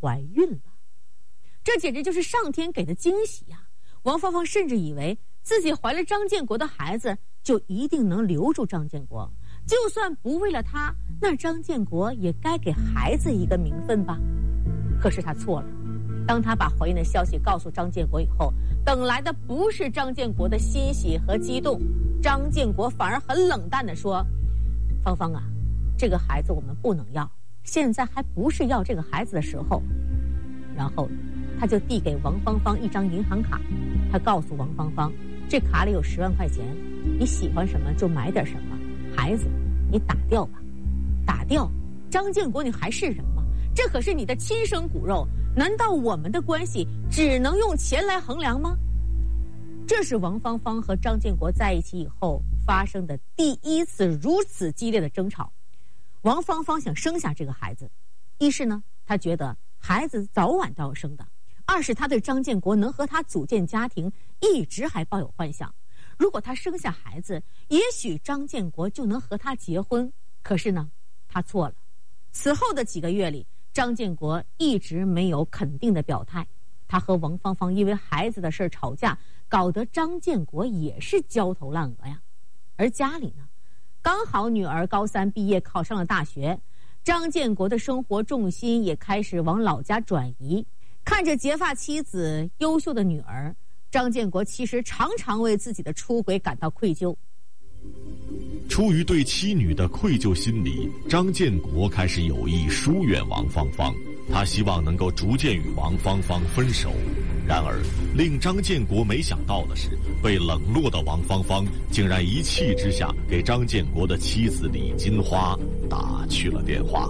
怀孕了。这简直就是上天给的惊喜呀！王芳芳甚至以为自己怀了张建国的孩子，就一定能留住张建国，就算不为了他，那张建国也该给孩子一个名分吧。可是他错了，当他把怀孕的消息告诉张建国以后，等来的不是张建国的欣喜和激动，张建国反而很冷淡地说：芳芳啊，这个孩子我们不能要，现在还不是要这个孩子的时候。然后他就递给王芳芳一张银行卡，他告诉王芳芳，这卡里有10万块钱，你喜欢什么就买点什么，孩子你打掉吧。打掉？张建国你还是人吗？这可是你的亲生骨肉，难道我们的关系只能用钱来衡量吗？这是王芳芳和张建国在一起以后发生的第一次如此激烈的争吵。王芳芳想生下这个孩子，一是呢，她觉得孩子早晚都要生的；二是她对张建国能和她组建家庭一直还抱有幻想。如果她生下孩子，也许张建国就能和她结婚。可是呢，她错了。此后的几个月里，张建国一直没有肯定的表态。他和王芳芳因为孩子的事吵架，搞得张建国也是焦头烂额呀。而家里呢，刚好女儿高3毕业考上了大学，张建国的生活重心也开始往老家转移。看着结发妻子、优秀的女儿，张建国其实常常为自己的出轨感到愧疚。 出于对妻女的愧疚心理，张建国开始有意疏远王芳芳，他希望能够逐渐与王芳芳分手。然而令张建国没想到的是，被冷落的王芳芳竟然一气之下给张建国的妻子李金花打去了电话。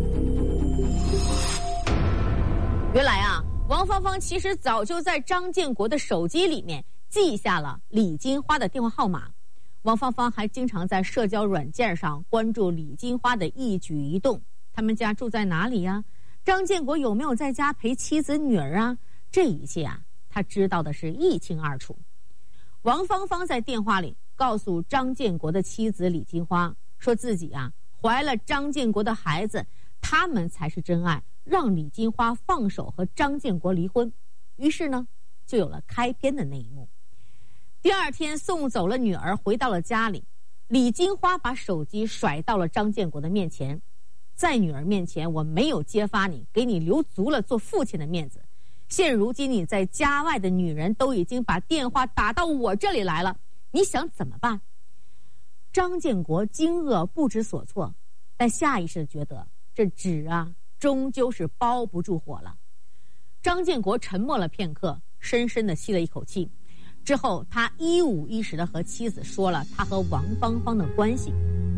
原来啊，王芳芳其实早就在张建国的手机里面记下了李金花的电话号码。王芳芳还经常在社交软件上关注李金花的一举一动，他们家住在哪里呀？张建国有没有在家陪妻子女儿啊？这一切啊，他知道的是一清二楚。王芳芳在电话里告诉张建国的妻子李金花，说自己啊怀了张建国的孩子，他们才是真爱，让李金花放手和张建国离婚。于是呢，就有了开篇的那一幕。第二天送走了女儿，回到了家里，李金花把手机甩到了张建国的面前，在女儿面前我没有揭发你，给你留足了做父亲的面子。现如今你在家外的女人都已经把电话打到我这里来了，你想怎么办？张建国惊愕不知所措，但下意识觉得这纸啊终究是包不住火了。张建国沉默了片刻，深深地吸了一口气，之后他一五一十地和妻子说了他和王芳芳的关系。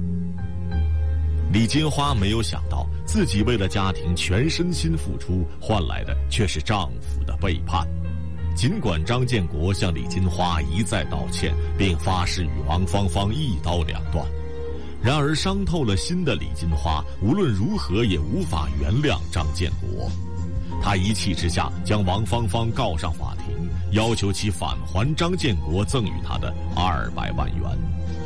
李金花没有想到，自己为了家庭全身心付出，换来的却是丈夫的背叛。尽管张建国向李金花一再道歉，并发誓与王芳芳一刀两断，然而伤透了心的李金花无论如何也无法原谅张建国。他一气之下将王芳芳告上法庭，要求其返还张建国赠予他的200万元。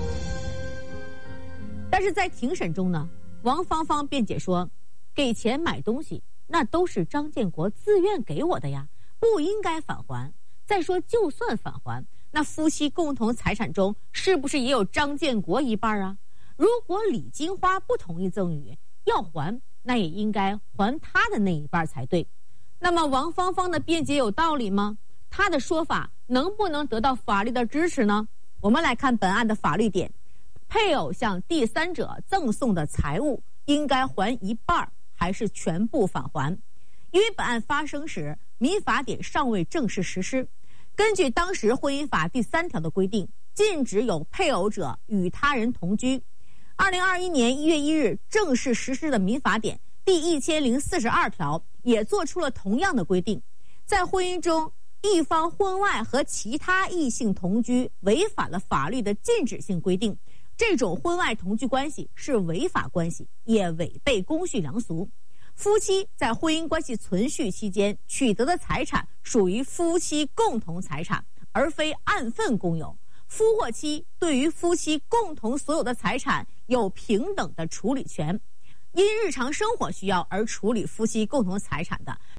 但是在庭审中呢，王芳芳辩解说，给钱买东西那都是张建国自愿给我的呀，不应该返还。再说就算返还，那夫妻共同财产中是不是也有张建国一半啊？如果李金花不同意赠与，要还那也应该还他的那一半才对。那么王芳芳的辩解有道理吗？她的说法能不能得到法律的支持呢？我们来看本案的法律点。配偶向第三者赠送的财物应该还一半还是全部返还？因为本案发生时民法典尚未正式实施，根据当时婚姻法第3条的规定，禁止有配偶者与他人同居。2021年1月1日正式实施的民法典第1042条也做出了同样的规定，在婚姻中一方婚外和其他异性同居违反了法律的禁止性规定，这种婚外同居关系是违法关系，也违背公序良俗。夫妻在婚姻关系存续期间取得的财产属于夫妻共同财产，而非按份共有。夫或妻对于夫妻共同所有的财产有平等的处理权。因日常生活需要而处理夫妻共同财产的，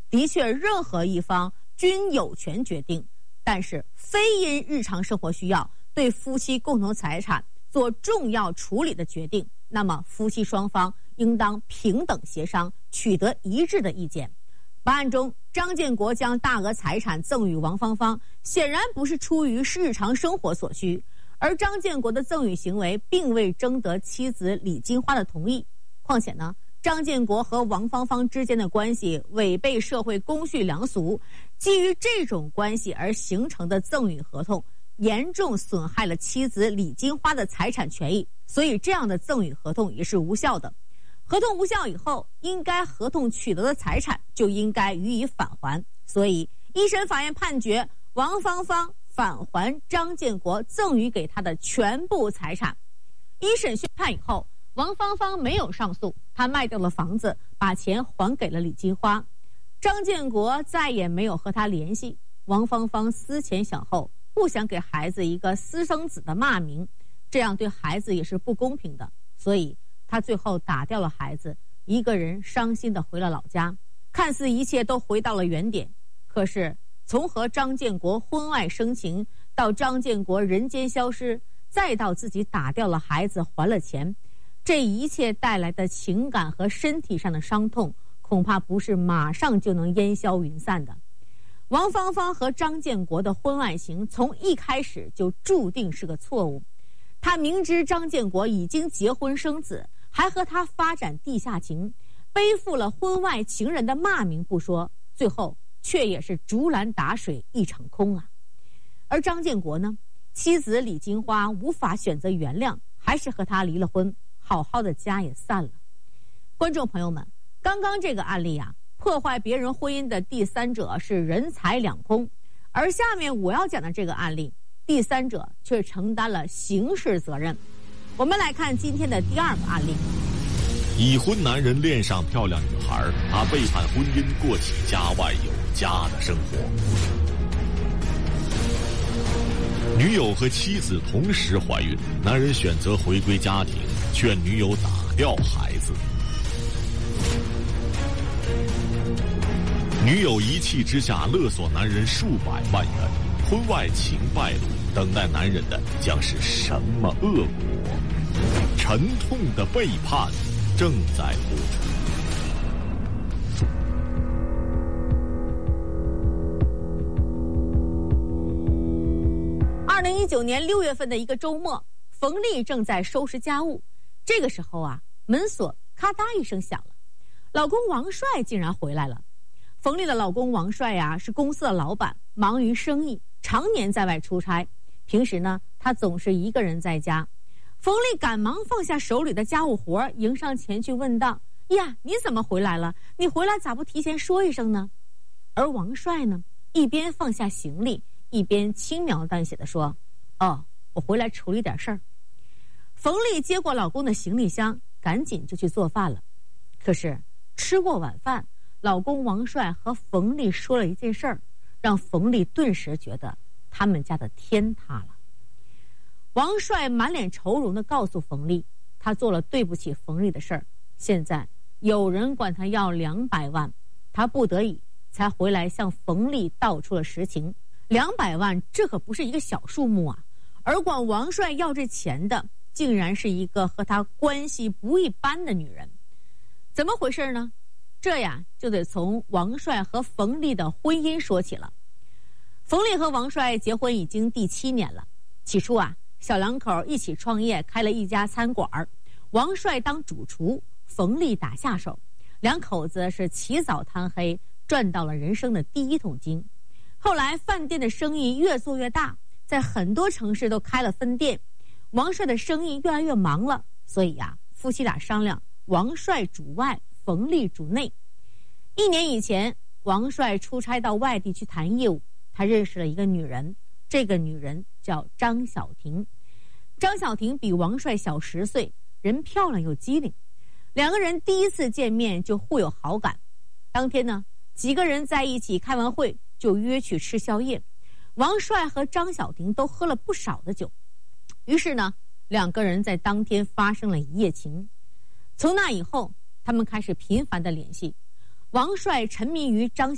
的确任何一方均有权决定，但是非因日常生活需要对夫妻共同财产做重要处理的决定，那么夫妻双方应当平等协商，取得一致的意见。本案中，张建国将大额财产赠与王芳芳，显然不是出于日常生活所需，而张建国的赠与行为并未征得妻子李金花的同意。况且呢，张建国和王芳芳之间的关系违背社会公序良俗，基于这种关系而形成的赠与合同，严重损害了妻子李金花的财产权益，所以这样的赠与合同也是无效的。合同无效以后，应该合同取得的财产就应该予以返还，所以一审法院判决王芳芳返还张建国赠与给他的全部财产。一审宣判以后，王芳芳没有上诉，她卖掉了房子，把钱还给了李金花。张建国再也没有和她联系。王芳芳思前想后，不想给孩子一个私生子的骂名，这样对孩子也是不公平的，所以她最后打掉了孩子，一个人伤心地回了老家。看似一切都回到了原点，可是从和张建国婚外生情，到张建国人间消失，再到自己打掉了孩子还了钱，这一切带来的情感和身体上的伤痛，恐怕不是马上就能烟消云散的。王芳芳和张建国的婚外情从一开始就注定是个错误。她明知张建国已经结婚生子，还和他发展地下情，背负了婚外情人的骂名不说，最后却也是竹篮打水一场空啊。而张建国呢，妻子李金花无法选择原谅，还是和他离了婚，好好的家也散了。观众朋友们，刚刚这个案例啊，破坏别人婚姻的第三者是人财两空，而下面我要讲的这个案例，第三者却承担了刑事责任。我们来看今天的第二个案例。 已婚男人恋上漂亮女孩，他背叛婚姻，过起家外有家的生活。女友和妻子同时怀孕，男人选择回归家庭，劝女友打掉孩子。女友一气之下勒索男人数百万元，婚外情败露，等待男人的将是什么恶果？沉痛的背叛正在播出。 2019年6月份的一个周末，冯丽正在收拾家务，这个时候啊，门锁咔嗒一声响了，老公王帅竟然回来了。冯丽的老公王帅啊，是公司的老板，忙于生意，常年在外出差，平时呢，他总是一个人在家。冯丽赶忙放下手里的家务活，迎上前去问道：呀，你怎么回来了？你回来咋不提前说一声呢？而王帅呢，一边放下行李，一边轻描淡写地说：哦，我回来处理点事儿。冯丽接过老公的行李箱，赶紧就去做饭了。可是吃过晚饭，老公王帅和冯丽说了一件事儿，让冯丽顿时觉得他们家的天塌了。王帅满脸愁容地告诉冯丽，他做了对不起冯丽的事儿，现在有人管他要200万，他不得已才回来向冯丽道出了实情。200万这可不是一个小数目啊，而管王帅要这钱的竟然是一个和他关系不一般的女人。怎么回事呢？这呀就得从王帅和冯丽的婚姻说起了。冯丽和王帅结婚已经第7年了，起初啊，小两口一起创业，开了一家餐馆，王帅当主厨，冯丽打下手，两口子是起早贪黑，赚到了人生的第1桶金。后来饭店的生意越做越大，在很多城市都开了分店，王帅的生意越来越忙了，所以啊，夫妻俩商量，王帅主外，冯丽主内。1年以前，王帅出差到外地去谈业务，他认识了一个女人，这个女人叫张小婷。张小婷比王帅小10岁，人漂亮又机灵，两个人第一次见面就互有好感。当天呢，几个人在一起开完会就约去吃宵夜，王帅和张小婷都喝了不少的酒，于是呢，两个人在当天发生了一夜情。从那以后，他们开始频繁的联系。王帅沉迷于张